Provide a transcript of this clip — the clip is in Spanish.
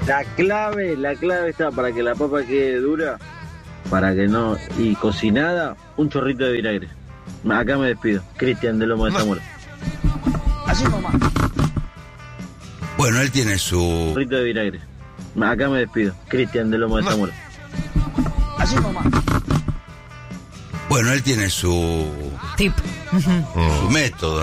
La clave está para que la papa quede dura, para que no... Y cocinada, un chorrito de vinagre. Acá me despido. Cristian de Lomo de Zamora. Así nomás. Bueno, él tiene su... Chorrito de vinagre. Acá me despido. Cristian de Lomo de Zamora. Así nomás. Bueno, él tiene su... Tip. su método.